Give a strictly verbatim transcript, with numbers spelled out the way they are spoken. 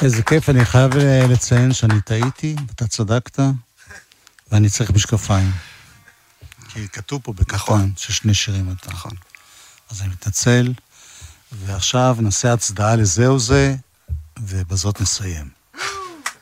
איזה כיף, אני חייב לציין שאני טעיתי, אתה צדקת, ואני צריך משקפיים. כי כתוב פה בקטן ששני שירים אתה. נכון. אז אני מתנצל, ועכשיו נעשה הצדעה לזה או זה, ובזאת נסיים.